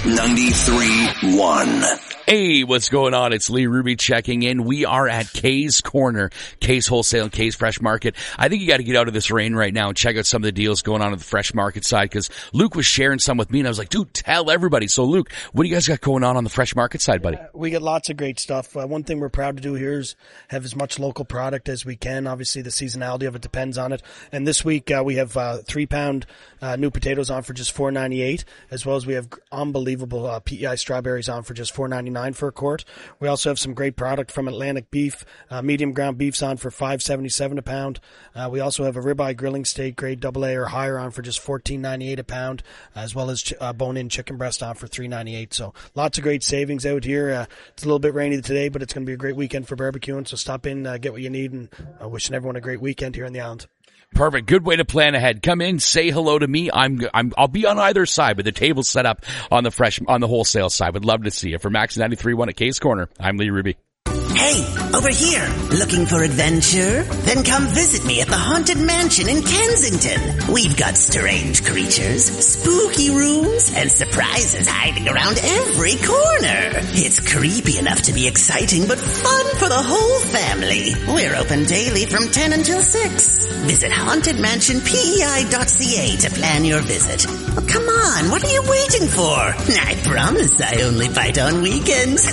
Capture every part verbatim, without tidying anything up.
ninety-three one. Hey, what's going on? It's Lee Ruby checking in. We are at Kay's Corner, Kay's Wholesale and Kay's Fresh Market. I think you got to get out of this rain right now and check out some of the deals going on at the Fresh Market side, because Luke was sharing some with me, and I was like, dude, tell everybody. So, Luke, what do you guys got going on on the Fresh Market side, buddy? Yeah, we got lots of great stuff. Uh, one thing we're proud to do here is have as much local product as we can. Obviously, the seasonality of it depends on it. And this week, uh, we have uh, three-pound uh, new potatoes on for just four ninety-eight, as well as we have unbelievable uh, P E I strawberries on for just four ninety-nine for a quart. We also have some great product from Atlantic Beef. Uh, medium ground beef's on for five seventy-seven a pound. Uh, we also have a ribeye grilling steak grade double A or higher on for just fourteen ninety-eight a pound, as well as ch- uh, bone-in chicken breast on for three ninety-eight. So lots of great savings out here. Uh, it's a little bit rainy today, but it's going to be a great weekend for barbecuing. So stop in, uh, get what you need, and uh, wishing everyone a great weekend here on the island. Perfect. Good way to plan ahead. Come in, say hello to me. I'm, I'm, I'll be on either side, but the table's set up on the fresh, on the wholesale side. Would love to see you. For Max ninety-three one at Kay's Corner, I'm Lee Ruby. Hey, over here, looking for adventure? Then come visit me at the Haunted Mansion in Kensington. We've got strange creatures, spooky rooms, and surprises hiding around every corner. It's creepy enough to be exciting, but fun for the whole family. We're open daily from ten until six. Visit haunted mansion P E I dot C A to plan your visit. Oh, come on, what are you waiting for? I promise I only bite on weekends.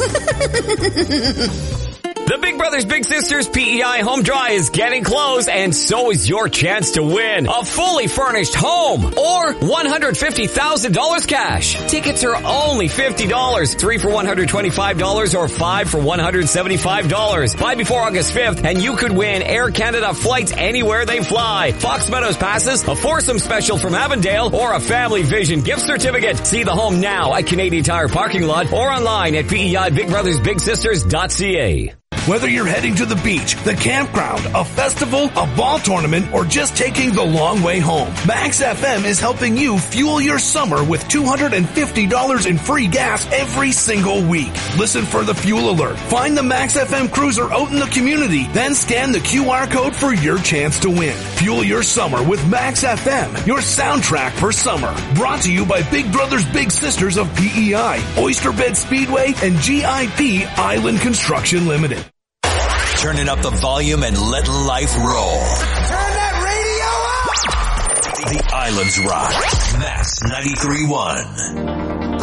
The Big Brothers Big Sisters P E I Home Draw is getting close, and so is your chance to win a fully furnished home or one hundred fifty thousand dollars cash. Tickets are only fifty dollars, three for one hundred twenty-five dollars or five for one hundred seventy-five dollars. Buy before August fifth and you could win Air Canada flights anywhere they fly, Fox Meadows passes, a foursome special from Avondale, or a Family Vision gift certificate. See the home now at Canadian Tire parking lot or online at P E I Big Brothers Big Sisters dot C A. Whether you're heading to the beach, the campground, a festival, a ball tournament, or just taking the long way home, Max F M is helping you fuel your summer with two hundred fifty dollars in free gas every single week. Listen for the fuel alert. Find the Max F M cruiser out in the community, then scan the Q R code for your chance to win. Fuel your summer with Max F M, your soundtrack for summer. Brought to you by Big Brothers Big Sisters of P E I, Oyster Bed Speedway, and G I P Island Construction Limited. Turning up the volume and letting life roll. Turn that radio up! The Islands Rock. Max ninety-three one.